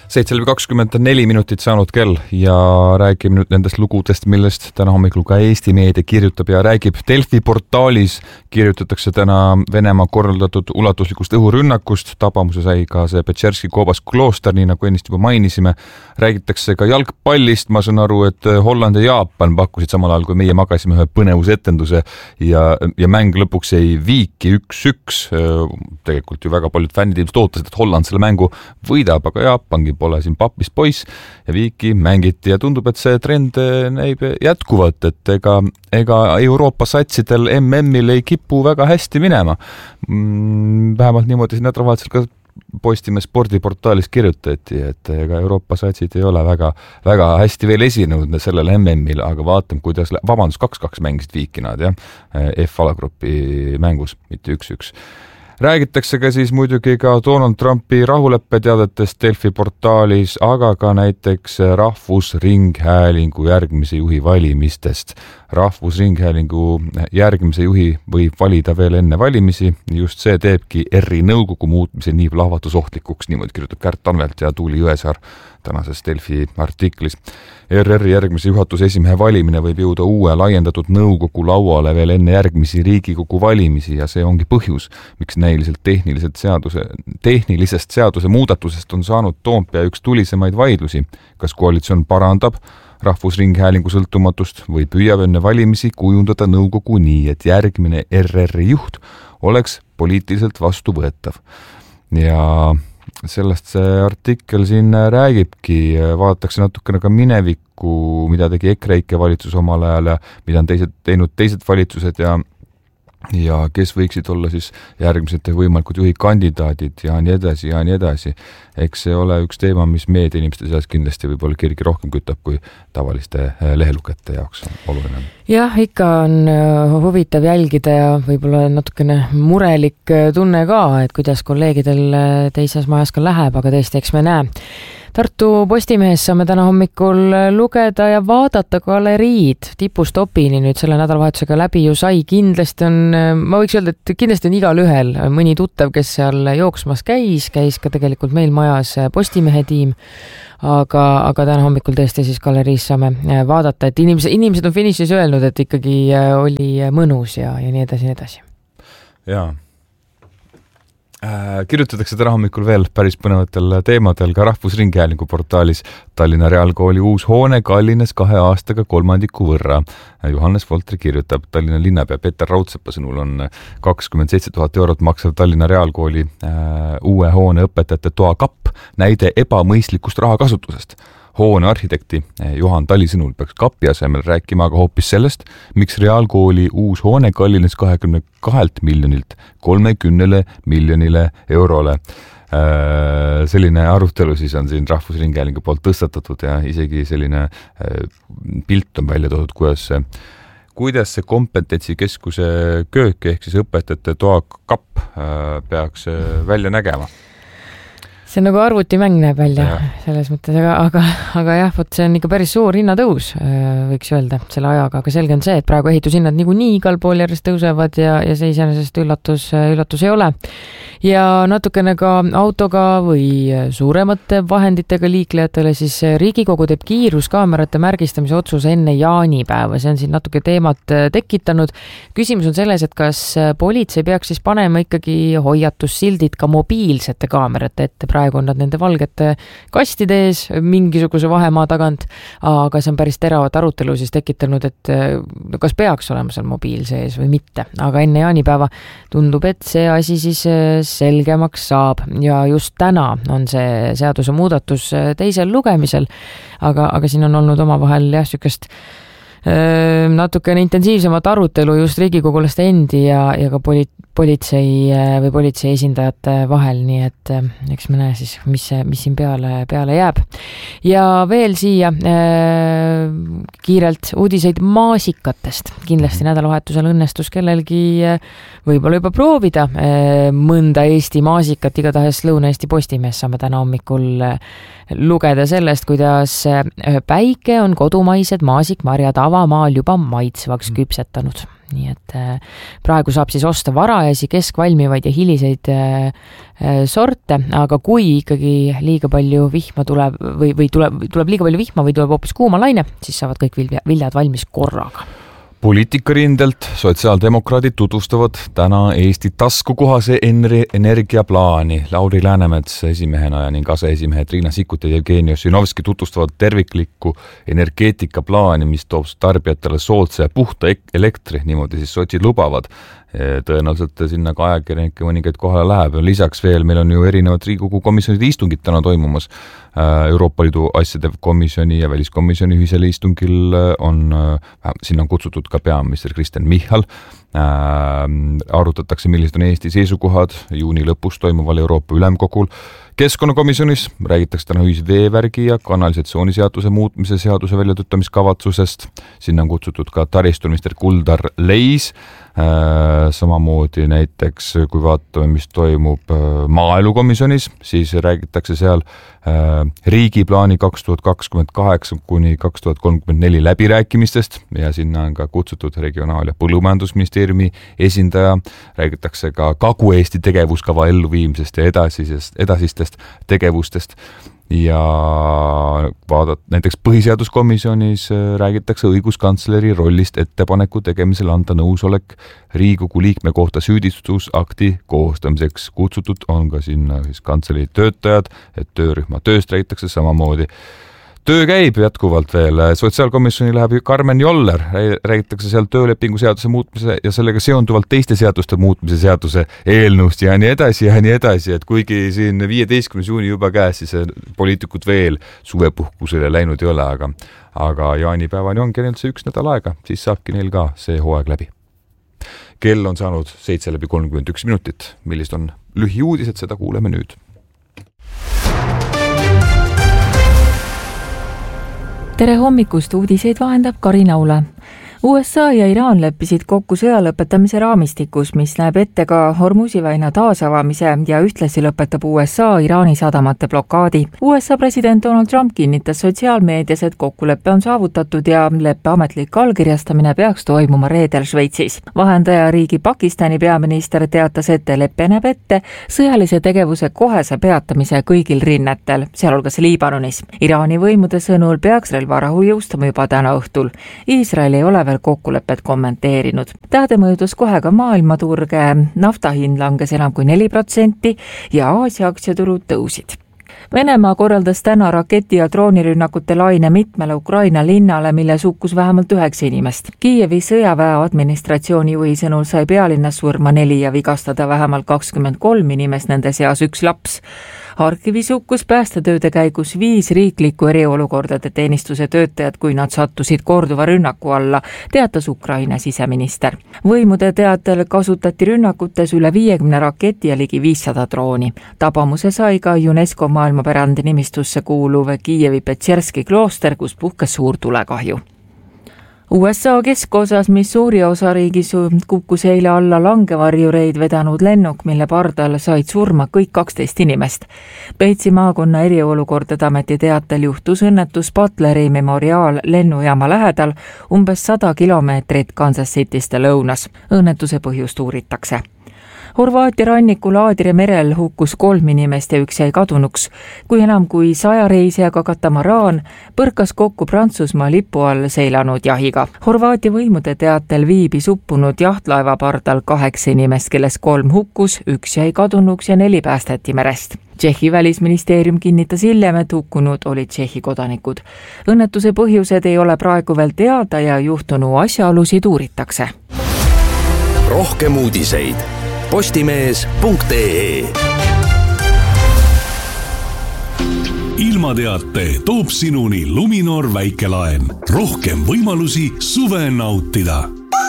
7:24 saanud kell ja räägime nüüd nendest lugudest, millest täna hommikul ka Eesti meedia kirjutab ja räägib. Delfi portaalis kirjutatakse täna Venemaa korraldatud ulatuslikust õhurünnakust. Tabamuse sai ka see Pečerski Koobas klooster, nii nagu ennist juba mainisime. Räägitakse ka jalgpallist. Ma saan aru, et Holland ja Jaapan pakkusid samal ajal, kui meie magasime ühe põnevusetenduse ja mäng lõpuks jäi viiki 1-1. Tegelikult ju väga paljud fännid ilmselt ootasid, et Holland selle mängu võidab, aga Jaapangi pole siin papis poiss ja viiki mängiti ja tundub, et see trend näib jätkuvat, et ega Euroopa satsidel MM-il ei kipu väga hästi minema. Vähemalt niimoodi siin nädalavahetusel ka Postimehe spordiportaalis kirjutati, et ega Euroopa satsid ei ole väga hästi veel esinenud sellel MM-il, aga vaatame, kuidas 2-2 mängisid viiki nad, F-alagrupi mängus, mitte 1-1. Räägitakse ka siis muidugi ka Donald Trumpi rahuleppeteadetest Delfi portaalis, aga ka näiteks Rahvusringhäälingu järgmise juhi valimistest. Rahvusringhäälingu järgmise juhi võib valida veel enne valimisi. Just see teebki ERR-i nõukogu muutmise nii plahvatusohtlikuks, niimoodi kirjutab Kärt Tanvelt ja Tuuli Jõesaar tänases Delfi artiklis. ERR-i järgmise juhatuse esimehe valimine võib jõuda uue laiendatud nõukogu lauale veel enne järgmisi Riigikogu valimisi ja see ongi põhjus, miks näiliselt tehnilisest seaduse muudatusest on saanud Toompea üks tulisemaid vaidlusi. Kas koalitsioon parandab Rahvusringhäälingu sõltumatust või püüab enne valimisi kujundada nõukogu nii, et järgmine ERR-i juht oleks poliitiliselt vastuvõetav. Ja sellest see artikkel siin räägibki, vaadatakse natukene ka minevikku, mida tegi EKREIKE valitsus omal ajal ja mida on teinud teised valitsused ja kes võiksid olla siis järgmised võimalikud juhikandidaadid ja nii edasi. Eks see ole üks teema, mis meedia inimeste seas kindlasti võib-olla kirgi rohkem kütab kui tavaliste lehelugete jaoks oluline. Jah, ikka on huvitav jälgida ja võib-olla natukene murelik tunne ka, et kuidas kolleegidel teises majas ka läheb, aga tõesti, eks me näe. Tartu Postimehes saame täna hommikul lugeda ja vaadata galeriid tipust topini nüüd selle nädalavahetusega läbi ju sai. Kindlasti on, ma võiks öelda, et kindlasti on igal ühel mõni tuttav, kes seal jooksmas käis ka tegelikult meil majas Postimehe tiim, aga täna hommikul tõesti siis galeriis saame vaadata, et inimesed on finišis öelnud, et ikkagi oli mõnus ja nii edasi. Jaa. Kirjutatakse täna hommikul veel päris põnevatel teemadel ka Rahvusringhäälingu portaalis. Tallinna Reaalkooli uus hoone kallines 2 aastaga 3% võrra. Johannes Voltri kirjutab, Tallinna linnapea Peeter Raudsepa sõnul on 27 000 eurot maksav Tallinna Reaalkooli uue hoone õpetajate toa kapp näide ebamõistlikust rahakasutusest. Hoone arhitekti Juhan Tali sõnul peaks kapi asemel rääkima aga hoopis sellest, miks Reaalkooli uus hoone kallines 22 miljonilt 30 miljonile eurole. Selline arutelu siis on siin Rahvusringhäälingu poolt tõstatatud ja isegi selline pilt on välja toodud, kuidas see kompetentsikeskuse köök ehk siis õpetajate toa kapp peaks välja nägema. See nagu arvutimäng näeb välja selles mõttes, aga jah, see on ikka päris suur hinnatõus, võiks öelda selle ajaga, aga selge on see, et praegu ehitushinnad nii igal pool järjest tõusevad ja see iseenesest üllatus ei ole. Ja natukene ka autoga või suuremate vahenditega liiklejatele siis Riigikogu teeb kiiruskaamerate märgistamise otsuse enne jaanipäeva. See on siin natuke teemat tekitanud. Küsimus on selles, et kas politsei peaks siis panema ikkagi hoiatussildid ka mobiilsete kaamerate ette. Praegu on nad nende valgete kastide ees mingisuguse vahemaa tagant, aga see on päris teravat arutelu siis tekitanud, et kas peaks olema seal mobiil sees või mitte. Aga enne jaanipäeva tundub, et see asi siis selgemaks saab ja just täna on see seaduse muudatus teisel lugemisel, aga siin on olnud omavahel sükest natukene intensiivsemat arutelu just riigikogulaste endi ja ka politsei või politsei esindajate vahel, nii et eks me näe siis, mis siin peale jääb. Ja veel siia kiirelt uudiseid maasikatest. Kindlasti nädalavahetusel õnnestus kellelgi võib-olla juba proovida mõnda Eesti maasikat, igatahes Lõuna-Eesti Postimees saame täna hommikul lugeda sellest, kuidas päike on kodumaised maasikmarjad avamaal juba maitsvaks küpsetanud. nii et praegu saab siis osta varajasi, keskvalmivaid ja hiliseid sorte, aga kui ikkagi liiga palju vihma tuleb või tuleb liiga palju vihma või tuleb hoopis kuuma laine, siis saavad kõik viljad valmis korraga. Poliitikarindelt sotsiaaldemokraadid tutvustavad täna Eesti taskukohase energiaplaani. Lauri Läänemets esimehena ja ning aseesimehed Riina Sikkut ja Jevgeni Ossinovski tutvustavad terviklikku energeetikaplaani, mis toob tarbijatele soodsa ja puhta elektri, niimoodi siis sotsid lubavad. Tõenäoliselt sinna ka ajakirjanike mõningaid kohale läheb. Lisaks veel meil on ju erinevad Riigikogu komisjonide istungid täna toimumas. Euroopa Liidu asjade komisjoni ja väliskomisjoni ühisel istungil sinna on kutsutud ka peaminister Kristen Michal. Arutatakse, millised on Eesti seisukohad juuni lõpus toimuval Euroopa Ülemkogul. Keskkonnakomisjonis räägitakse täna ühisveevärgi ja kanalisatsiooniseaduse muutmise seaduse väljatöötamiskavatsusest. Sinna on kutsutud ka taristuminister Kuldar Leis. Samamoodi näiteks, kui vaatame, mis toimub maaelukomisjonis, siis räägitakse seal riigiplaani 2028 kuni 2034 läbirääkimistest ja sinna on ka kutsutud regionaal- ja põllumajandusministeeriumi esindaja. Räägitakse ka Kagu-Eesti tegevuskava elluviimisest ja edasistest tegevustest. Ja näiteks põhiseaduskomisjonis räägitakse õiguskantsleri rollist ettepaneku tegemisel anda nõusolek Riigikogu liikme kohta süüdistusakti koostamiseks. Kutsutud on ka sinna siis kantselei töötajad, et töörühma tööst räägitakse samamoodi. Töö käib jätkuvalt veel. Sotsiaalkomisjoni läheb Karmen Joller, räägitakse seal töölepingu seaduse muutmise ja sellega seonduvalt teiste seaduste muutmise seaduse eelnõust ja nii edasi, et kuigi siin 15. juuni juba käes, siis poliitikud veel suvepuhkusele läinud ei ole, aga jaanipäevani ongi ainult see 1 nädal aega, siis saabki neil ka see hooaeg läbi. Kell on saanud 7:31, millised on lühiuudised, seda kuuleme nüüd. Tere hommikust, uudiseid vahendab Karin Aula. USA ja Iraan leppisid kokku sõja lõpetamise raamistikus, mis näeb ette ka Hormuzi väina taasavamise ja ühtlasi lõpetab USA Iraani sadamate blokaadi. USA president Donald Trump kinnitas sotsiaalmeedias, et kokkulepe on saavutatud ja leppe ametlik allkirjastamine peaks toimuma reedel Šveitsis. Vahendaja riigi Pakistani peaminister teatas, et leppe näeb ette sõjalise tegevuse kohese peatamise kõigil rinnetel, sealhulgas Liibanonis. Iraani võimude sõnul peaks relvarahu jõustama juba täna õhtul. Iisrael ei ole veel kokkulepet kommenteerinud. Tähde mõjudus kohe ka maailmaturge, nafta hind langes enam kui 4% ja Aasia aktsiaturud tõusid. Venemaa korraldas täna raketi- ja droonirünnakute laine mitmele Ukraina linnale, milles hukkus vähemalt 9 inimest. Kiievi sõjaväe administratsiooni juhi sõnul sai pealinnas surma 4 ja vigastada vähemalt 23 inimest, nende seas 1 laps. Harkivis hukkus päästetööde käigus 5 riikliku eriolukordade teenistuse töötajad, kui nad sattusid korduva rünnaku alla, teatas Ukraina siseminister. Võimude teatel kasutati rünnakutes üle 50 raketi ja ligi 500 drooni. Tabamuse sai ka UNESCO maailmapärandi nimistusse kuuluv Kiievi Petšerski klooster, kus puhkes suur tulekahju. USA keskosas Missouri osariigis kukkus eile alla langevarjureid vedanud lennuk, mille pardal said surma kõik 12 inimest. Peitsi maakonna eriolukordade ameti teatel juhtus õnnetus Butleri Memorial lennujaama lähedal umbes 100 kilomeetrit Kansas Cityst lõunas. Õnnetuse põhjust uuritakse. Horvaatia rannikul Aadria merel hukkus 3 inimest ja 1 jäi kadunuks, kui enam kui 100 reisijaga katamaraan põrkas kokku Prantsusmaa lipu all seilanud jahiga. Horvaatia võimude teatel viibis uppunud jahtlaeva pardal 8 inimest, kellest 3 hukkus, 1 jäi kadunuks ja 4 päästeti merest. Tšehhi välisministeerium kinnitas hiljem, et hukkunud olid Tšehhi kodanikud. Õnnetuse põhjused ei ole praegu veel teada ja juhtunu asjaolusid uuritakse. Rohkem uudiseid postimees.ee. Ilmateate toob sinuni Luminor väikelaen. Rohkem võimalusi suve nautida.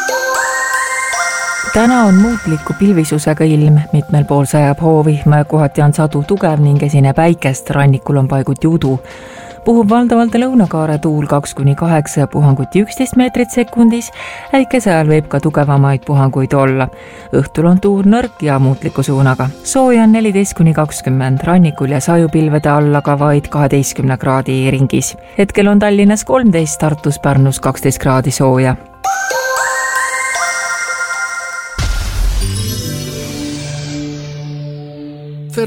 Täna on muutliku pilvisusega ilm, mitmel pool sajab hoovihm, kohati on sadu tugev ning esineb päikest, rannikul on paiguti udu. Puhub valdavalt lõunakaare tuul 2-8 puhanguti 11 meetrit sekundis, äikese ajal võib ka tugevamaid puhanguid olla. Õhtul on tuul nõrk ja muutliku suunaga. Sooja on 14-20, rannikul ja sajupilvede alla ka vaid 12 kraadi ringis. Hetkel on Tallinnas 13, Tartus, Pärnus 12 kraadi sooja.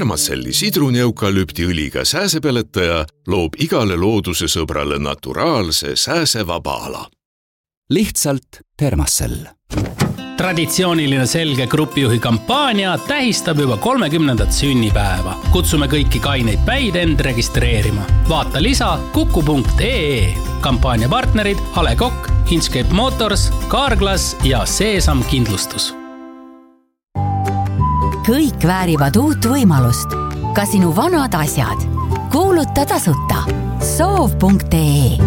Thermacelli sidruni-eukalüptiõliga sääsepeletaja loob igale looduse sõbrale naturaalse sääsevaba ala. Lihtsalt Thermacell. Traditsiooniline selge grupijuhi kampaania tähistab juba 30. sünnipäeva. Kutsume kõiki kaineid päid end registreerima. Vaata lisa kuku.ee. Kampaania partnerid A. Le Coq, Inchcape Motors, Carglass ja Seesam Kindlustus. Kõik väärivad uut võimalust. Ka sinu vanad asjad. Kuuluta tasuta. Soov.ee.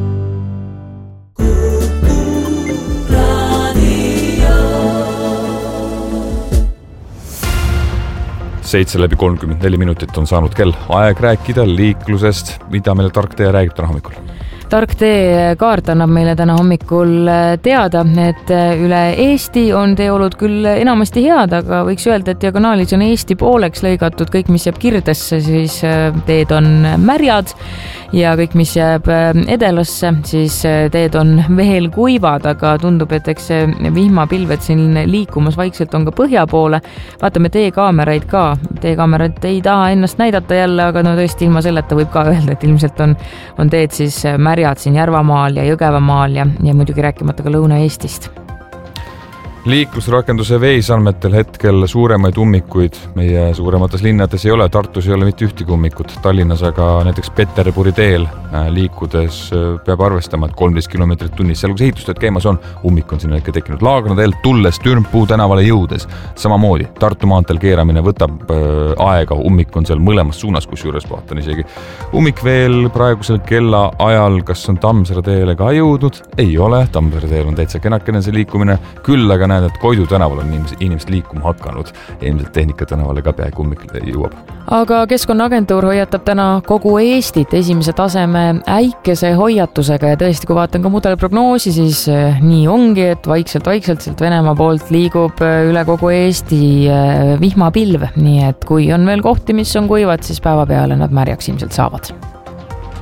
7:34 minutit on saanud kell. Aeg rääkida liiklusest, mida meile Tark Tee räägib täna hommikul. Tark Tee kaart annab meile täna hommikul teada, et üle Eesti on teeolud küll enamasti head, aga võiks öelda, et diagonaalis on Eesti pooleks lõigatud. Kõik, mis jääb kirdesse, siis teed on märjad ja kõik, mis jääb edelasse, siis teed on veel kuivad, aga tundub, et eks vihmapilved siin liikumas vaikselt on ka põhja poole. Vaatame teekaameraid ka. Teekaamerad ei taha ennast näidata jälle, aga no tõesti ilma selleta võib ka öelda, et ilmselt on teed siis märjad siin Järvamaal ja Jõgevamaal ja muidugi rääkimata ka Lõuna-Eestist. Liiklusrakenduse Waze andmetel hetkel suuremaid ummikuid meie suuremates linnades ei ole. Tartus ei ole mitte ühtegi ummikut. Tallinnas aga näiteks Peterburi teel liikudes peab arvestama, et 13 kilomeetrit tunnis. Seal, kus ehitustööd käimas on, ummik on sinna ikka tekkinud. Laagna teel tulles Türmpuu tänavale jõudes. Samamoodi Tartu maanteel keeramine võtab aega. Ummik on seal mõlemas suunas, kus juures vaatan isegi. Ummik veel praegusel kella ajal, kas on Tammsaare teele ka jõudnud? Ei ole. Tammsaare teel on täitsa kenakene see liikumine. Küll aga näed, et Koidu tänaval on inimesed liikuma hakanud. Ilmselt Tehnika tänavale ka peaaegu ummik jõuab. Aga Keskkonnaagentuur hoiatab täna kogu Eestit esimese taseme äikese hoiatusega ja tõesti, kui vaatan ka mudelprognoosi, siis nii ongi, et vaikselt sealt Venemaa poolt liigub üle kogu Eesti vihmapilv. Nii et kui on veel kohti, mis on kuivad, siis päeva peale nad märjaks ilmselt saavad.